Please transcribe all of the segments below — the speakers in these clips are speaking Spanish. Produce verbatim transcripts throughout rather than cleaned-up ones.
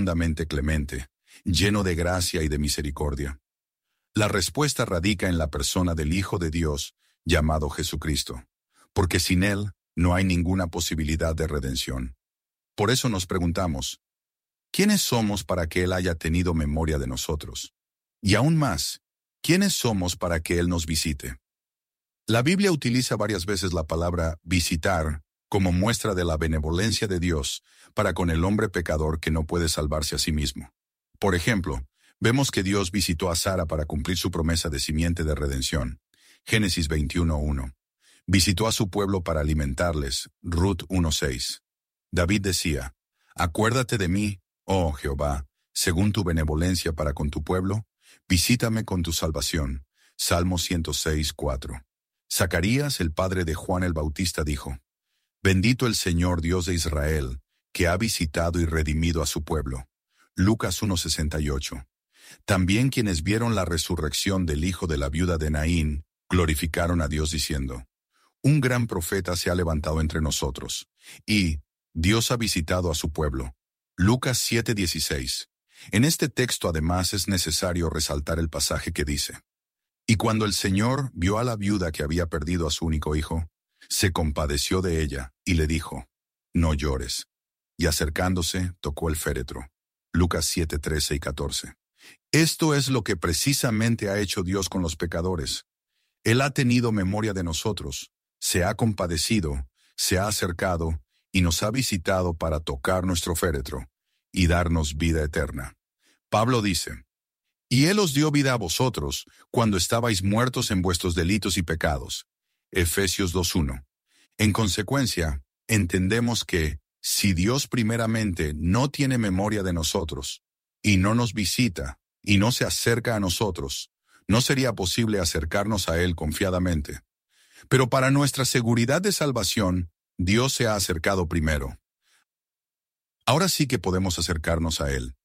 profundamente clemente, lleno de gracia y de misericordia? La respuesta radica en la persona del Hijo de Dios, llamado Jesucristo, porque sin Él no hay ninguna posibilidad de redención. Por eso nos preguntamos, ¿quiénes somos para que Él haya tenido memoria de nosotros? Y aún más, ¿quiénes somos para que Él nos visite? La Biblia utiliza varias veces la palabra visitar como muestra de la benevolencia de Dios para con el hombre pecador que no puede salvarse a sí mismo. Por ejemplo, vemos que Dios visitó a Sara para cumplir su promesa de simiente de redención. Génesis veintiuno uno. Visitó a su pueblo para alimentarles. Ruth uno seis. David decía, «Acuérdate de mí, oh Jehová, según tu benevolencia para con tu pueblo, visítame con tu salvación». Salmo ciento seis cuatro. Zacarías, el padre de Juan el Bautista, dijo, «Bendito el Señor Dios de Israel, que ha visitado y redimido a su pueblo». Lucas uno sesenta y ocho. También quienes vieron la resurrección del hijo de la viuda de Naín, glorificaron a Dios diciendo, «Un gran profeta se ha levantado entre nosotros, y Dios ha visitado a su pueblo». Lucas siete dieciséis. En este texto además es necesario resaltar el pasaje que dice, «Y cuando el Señor vio a la viuda que había perdido a su único hijo, se compadeció de ella y le dijo, no llores. Y acercándose, tocó el féretro». Lucas siete trece y catorce. Esto es lo que precisamente ha hecho Dios con los pecadores. Él ha tenido memoria de nosotros, se ha compadecido, se ha acercado y nos ha visitado para tocar nuestro féretro y darnos vida eterna. Pablo dice, «Y Él os dio vida a vosotros cuando estabais muertos en vuestros delitos y pecados». Efesios dos uno. En consecuencia, entendemos que, si Dios primeramente no tiene memoria de nosotros, y no nos visita, y no se acerca a nosotros, no sería posible acercarnos a Él confiadamente. Pero para nuestra seguridad de salvación, Dios se ha acercado primero. Ahora sí que podemos acercarnos a Él.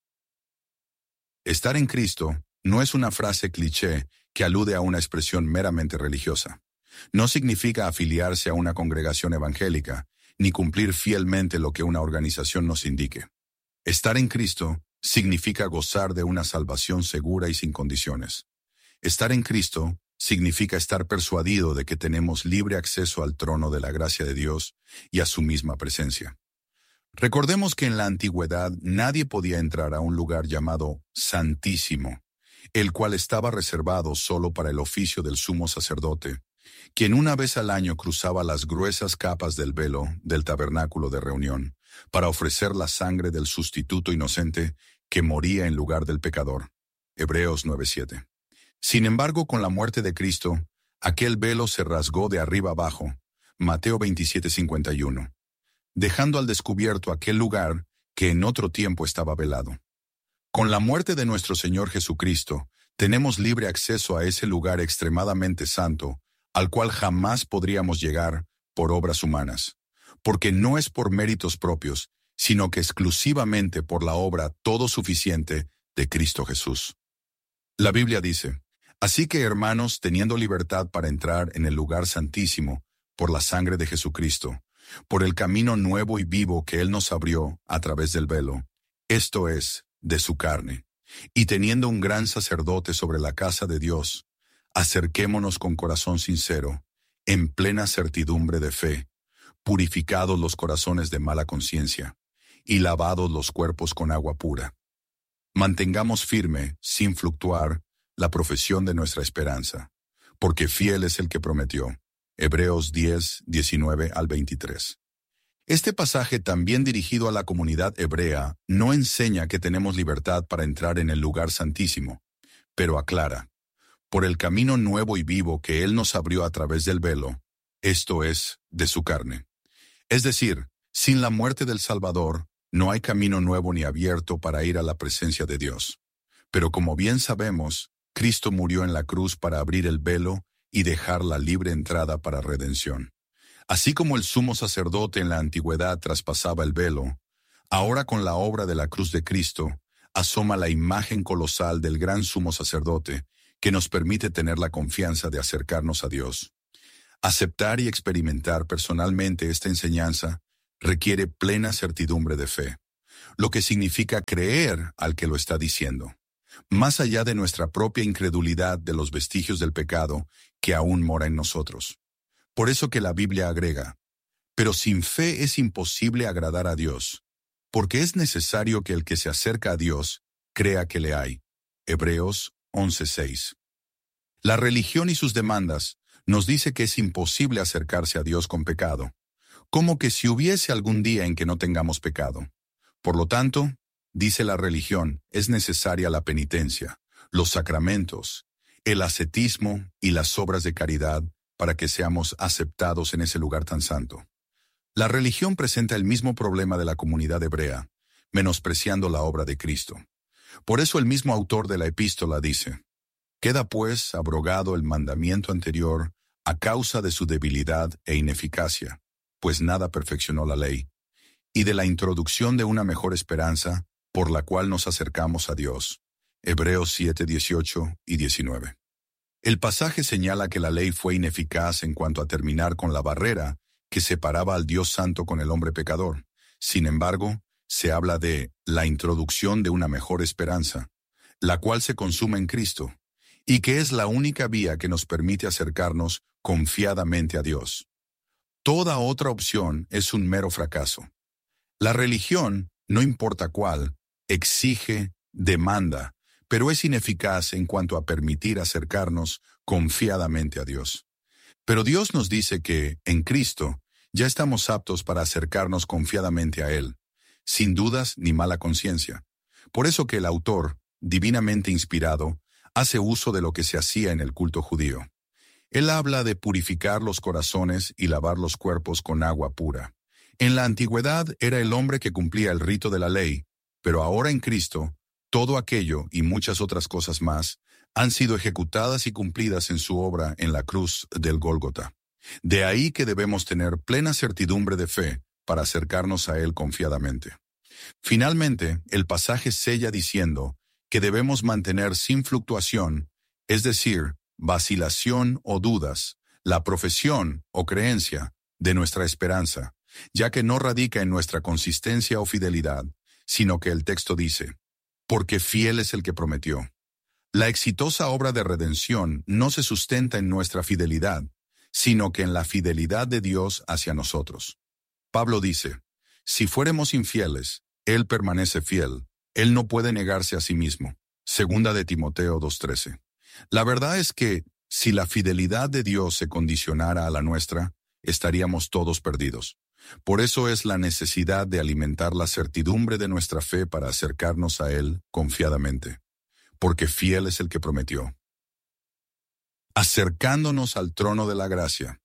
Estar en Cristo no es una frase cliché que alude a una expresión meramente religiosa. No significa afiliarse a una congregación evangélica, ni cumplir fielmente lo que una organización nos indique. Estar en Cristo significa gozar de una salvación segura y sin condiciones. Estar en Cristo significa estar persuadido de que tenemos libre acceso al trono de la gracia de Dios y a su misma presencia. Recordemos que en la antigüedad nadie podía entrar a un lugar llamado Santísimo, el cual estaba reservado solo para el oficio del sumo sacerdote, quien una vez al año cruzaba las gruesas capas del velo del tabernáculo de reunión para ofrecer la sangre del sustituto inocente que moría en lugar del pecador. Hebreos nueve siete. Sin embargo, con la muerte de Cristo, aquel velo se rasgó de arriba abajo, Mateo veintisiete cincuenta y uno, dejando al descubierto aquel lugar que en otro tiempo estaba velado. Con la muerte de nuestro Señor Jesucristo, tenemos libre acceso a ese lugar extremadamente santo, al cual jamás podríamos llegar por obras humanas, porque no es por méritos propios, sino que exclusivamente por la obra todo suficiente de Cristo Jesús. La Biblia dice, «Así que, hermanos, teniendo libertad para entrar en el lugar santísimo, por la sangre de Jesucristo, por el camino nuevo y vivo que Él nos abrió a través del velo, esto es, de su carne, y teniendo un gran sacerdote sobre la casa de Dios, acerquémonos con corazón sincero, en plena certidumbre de fe, purificados los corazones de mala conciencia, y lavados los cuerpos con agua pura. Mantengamos firme, sin fluctuar, la profesión de nuestra esperanza, porque fiel es el que prometió». Hebreos diez, diecinueve al veintitrés. Este pasaje, también dirigido a la comunidad hebrea, no enseña que tenemos libertad para entrar en el lugar santísimo, pero aclara, por el camino nuevo y vivo que Él nos abrió a través del velo, esto es, de su carne. Es decir, sin la muerte del Salvador, no hay camino nuevo ni abierto para ir a la presencia de Dios. Pero como bien sabemos, Cristo murió en la cruz para abrir el velo y dejar la libre entrada para redención. Así como el sumo sacerdote en la antigüedad traspasaba el velo, ahora con la obra de la cruz de Cristo, asoma la imagen colosal del gran sumo sacerdote que nos permite tener la confianza de acercarnos a Dios. Aceptar y experimentar personalmente esta enseñanza requiere plena certidumbre de fe. lo que significa creer al que lo está diciendo, más allá de nuestra propia incredulidad de los vestigios del pecado que aún mora en nosotros. Por eso que la Biblia agrega, pero sin fe es imposible agradar a Dios, porque es necesario que el que se acerca a Dios crea que le hay. Hebreos once seis. La religión y sus demandas nos dice que es imposible acercarse a Dios con pecado, como que si hubiese algún día en que no tengamos pecado. Por lo tanto, dice la religión, es necesaria la penitencia, los sacramentos, el ascetismo y las obras de caridad para que seamos aceptados en ese lugar tan santo. La religión presenta el mismo problema de la comunidad hebrea, menospreciando la obra de Cristo. Por eso el mismo autor de la epístola dice, queda pues abrogado el mandamiento anterior a causa de su debilidad e ineficacia, pues nada perfeccionó la ley, y de la introducción de una mejor esperanza, por la cual nos acercamos a Dios. Hebreos siete dieciocho y diecinueve. El pasaje señala que la ley fue ineficaz en cuanto a terminar con la barrera que separaba al Dios santo con el hombre pecador. Sin embargo, se habla de la introducción de una mejor esperanza, la cual se consuma en Cristo, y que es la única vía que nos permite acercarnos confiadamente a Dios. Toda otra opción es un mero fracaso. La religión, no importa cuál, exige, demanda, pero es ineficaz en cuanto a permitir acercarnos confiadamente a Dios. Pero Dios nos dice que, en Cristo, ya estamos aptos para acercarnos confiadamente a Él, sin dudas ni mala conciencia. Por eso que el autor, divinamente inspirado, hace uso de lo que se hacía en el culto judío. Él habla de purificar los corazones y lavar los cuerpos con agua pura. En la antigüedad era el hombre que cumplía el rito de la ley, pero ahora en Cristo, todo aquello y muchas otras cosas más han sido ejecutadas y cumplidas en su obra en la cruz del Gólgota. De ahí que debemos tener plena certidumbre de fe para acercarnos a Él confiadamente. Finalmente, el pasaje sella diciendo que debemos mantener sin fluctuación, es decir, vacilación o dudas, la profesión o creencia de nuestra esperanza, ya que no radica en nuestra consistencia o fidelidad, sino que el texto dice, porque fiel es el que prometió. La exitosa obra de redención no se sustenta en nuestra fidelidad, sino que en la fidelidad de Dios hacia nosotros. Pablo dice, si fuéramos infieles, Él permanece fiel, Él no puede negarse a sí mismo. Segunda de Timoteo dos trece. La verdad es que, si la fidelidad de Dios se condicionara a la nuestra, estaríamos todos perdidos. Por eso es la necesidad de alimentar la certidumbre de nuestra fe para acercarnos a Él confiadamente, porque fiel es el que prometió. Acercándonos al trono de la gracia.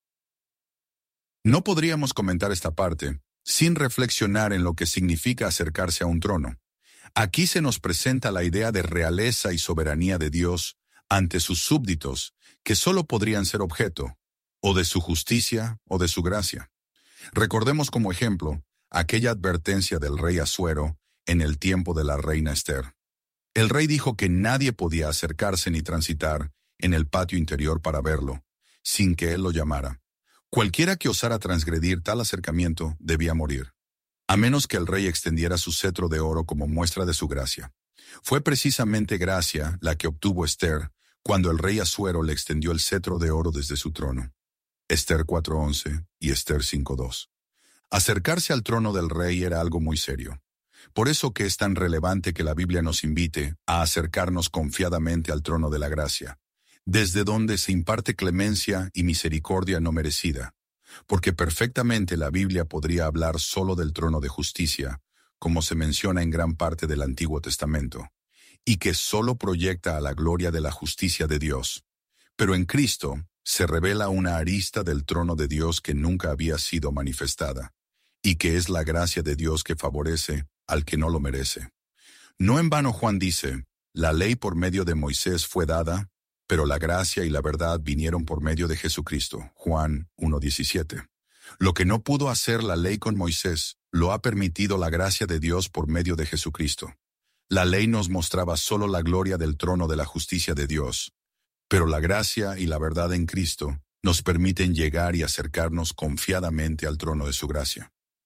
No podríamos comentar esta parte sin reflexionar en lo que significa acercarse a un trono. Aquí se nos presenta la idea de realeza y soberanía de Dios ante sus súbditos, que solo podrían ser objeto, o de su justicia o de su gracia. Recordemos como ejemplo aquella advertencia del rey Asuero en el tiempo de la reina Esther. El rey dijo que nadie podía acercarse ni transitar en el patio interior para verlo, sin que él lo llamara. Cualquiera que osara transgredir tal acercamiento debía morir, a menos que el rey extendiera su cetro de oro como muestra de su gracia. Fue precisamente gracia la que obtuvo Esther cuando el rey Asuero le extendió el cetro de oro desde su trono. Esther cuatro once y Esther cinco dos. Acercarse al trono del rey era algo muy serio. Por eso que es tan relevante que la Biblia nos invite a acercarnos confiadamente al trono de la gracia, desde donde se imparte clemencia y misericordia no merecida, porque perfectamente la Biblia podría hablar solo del trono de justicia, como se menciona en gran parte del Antiguo Testamento, y que solo proyecta a la gloria de la justicia de Dios. Pero en Cristo se revela una arista del trono de Dios que nunca había sido manifestada, y que es la gracia de Dios que favorece al que no lo merece. No en vano Juan dice, la ley por medio de Moisés fue dada, pero la gracia y la verdad vinieron por medio de Jesucristo. Juan uno diecisiete. Lo que no pudo hacer la ley con Moisés, lo ha permitido la gracia de Dios por medio de Jesucristo. La ley nos mostraba solo la gloria del trono de la justicia de Dios, pero la gracia y la verdad en Cristo nos permiten llegar y acercarnos confiadamente al trono de su gracia.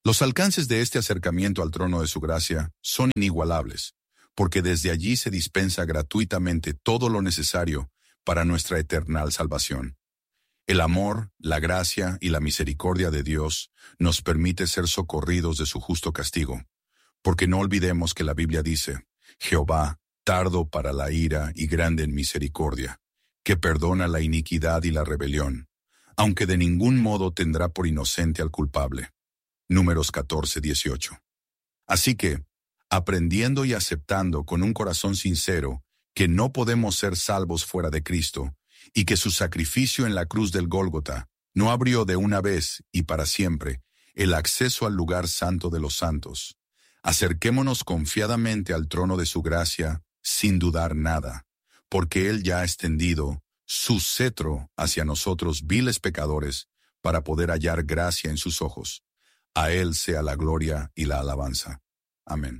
Los alcances de este acercamiento al trono de su gracia son inigualables, porque desde allí se dispensa gratuitamente todo lo necesario para nuestra eterna salvación. El amor, la gracia y la misericordia de Dios nos permite ser socorridos de su justo castigo, porque no olvidemos que la Biblia dice, Jehová, tardo para la ira y grande en misericordia, que perdona la iniquidad y la rebelión, aunque de ningún modo tendrá por inocente al culpable. Números catorce, dieciocho. Así que, aprendiendo y aceptando con un corazón sincero que no podemos ser salvos fuera de Cristo, y que su sacrificio en la cruz del Gólgota no abrió de una vez y para siempre el acceso al lugar santo de los santos, acerquémonos confiadamente al trono de su gracia sin dudar nada, porque Él ya ha extendido su cetro hacia nosotros viles pecadores para poder hallar gracia en sus ojos. A Él sea la gloria y la alabanza. Amén.